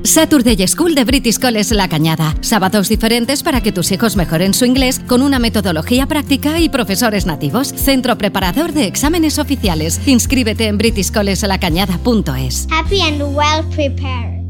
Saturday School de British College La Cañada. Sábados diferentes para que tus hijos mejoren su inglés con una metodología práctica y profesores nativos. Centro preparador de exámenes oficiales. Inscríbete en britishcollegelacañada.es. Happy and well prepared.